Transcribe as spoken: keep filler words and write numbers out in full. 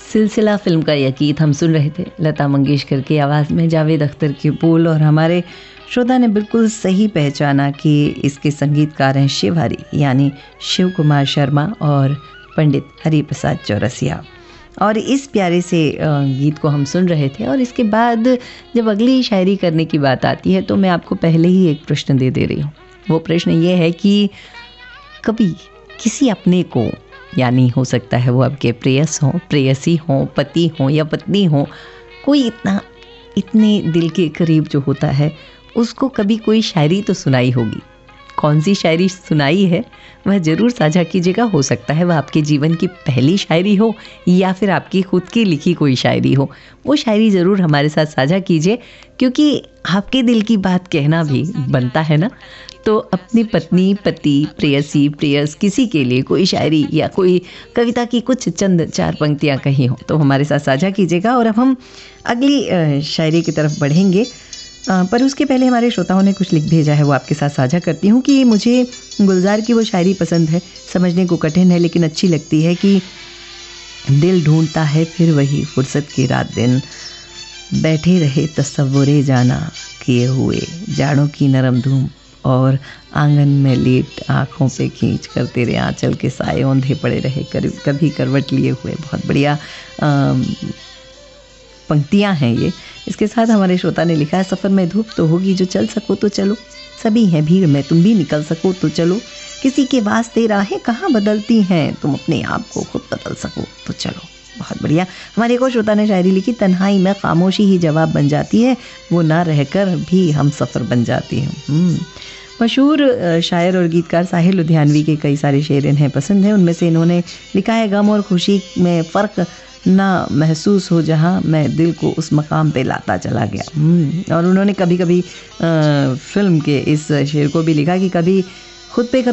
सिलसिला फिल्म का यह गीत हम सुन रहे थे लता मंगेशकर की आवाज़ में, जावेद अख्तर के बोल, और हमारे श्रोता ने बिल्कुल सही पहचाना कि इसके संगीतकार हैं शिवहरी यानी शिव कुमार शर्मा और पंडित हरिप्रसाद चौरसिया। और इस प्यारे से गीत को हम सुन रहे थे। और इसके बाद जब अगली शायरी करने की बात आती है तो मैं आपको पहले ही एक प्रश्न दे दे रही हूँ। वो प्रश्न ये है कि कभी किसी अपने को, यानी हो सकता है वो आपके प्रेयस हों, प्रेयसी हों, पति हों या पत्नी हों, कोई इतना इतने दिल के करीब जो होता है उसको कभी कोई शायरी तो सुनाई होगी। कौन सी शायरी सुनाई है वह ज़रूर साझा कीजिएगा। हो सकता है वह आपके जीवन की पहली शायरी हो या फिर आपकी खुद की लिखी कोई शायरी हो। वो शायरी ज़रूर हमारे साथ साझा कीजिए, क्योंकि आपके दिल की बात कहना भी बनता है ना। तो अपनी पत्नी, पति, प्रेयसी, प्रेयस किसी के लिए कोई शायरी या कोई कविता की कुछ चंद चार पंक्तियाँ कही हों तो हमारे साथ साझा कीजिएगा। और अब हम अगली शायरी की तरफ बढ़ेंगे, पर उसके पहले हमारे श्रोताओं ने कुछ लिख भेजा है, वो आपके साथ साझा करती हूँ कि मुझे गुलजार की वो शायरी पसंद है, समझने को कठिन है लेकिन अच्छी लगती है कि दिल ढूंढता है फिर वही फुर्सत की रात दिन, बैठे रहे तसव्वुरे जाना किए हुए, जाड़ों की नरम धूप और आंगन में लेट आँखों पे खींच कर तेरे आंचल के साए औंधे पड़े रहे, कभी करवट लिए हुए। बहुत बढ़िया पंक्तियाँ हैं ये। इसके साथ हमारे श्रोता ने लिखा है, सफ़र में धूप तो होगी, जो चल सको तो चलो, सभी हैं भीड़ में तुम भी निकल सको तो चलो, किसी के वास्ते राहें कहाँ बदलती हैं, तुम अपने आप को खुद बदल सको तो चलो। बहुत बढ़िया। हमारे एक और श्रोता ने शायरी लिखी, तन्हाई में खामोशी ही जवाब बन जाती है, वो ना रहकर भी हम सफ़र बन जाती हैं। मशहूर शायर और गीतकार साहिल लुधियानवी के कई सारे शेर इन्हें पसंद हैं। उनमें से इन्होंने लिखा है, गम और खुशी में फ़र्क ना महसूस हो जहाँ मैं दिल को उस मकाम पे लाता चला गया। और उन्होंने कभी कभी फिल्म के इस शेर को भी लिखा कि कभी खुद पे